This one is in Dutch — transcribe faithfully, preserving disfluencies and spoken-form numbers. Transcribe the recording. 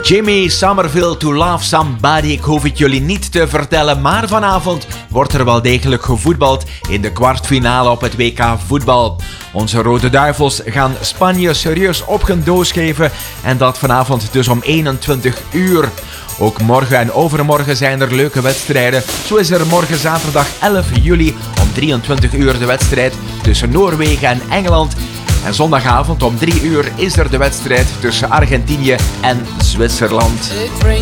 Jimmy Somerville to Love Somebody. Ik hoef het jullie niet te vertellen, maar vanavond wordt er wel degelijk gevoetbald in de kwartfinale op het W K voetbal. Onze Rode Duivels gaan Spanje serieus op hun doos geven en dat vanavond dus om eenentwintig uur. Ook morgen en overmorgen zijn er leuke wedstrijden. Zo is er morgen zaterdag elf juli om drieëntwintig uur de wedstrijd tussen Noorwegen en Engeland. En zondagavond om drie uur is er de wedstrijd tussen Argentinië en Zwitserland.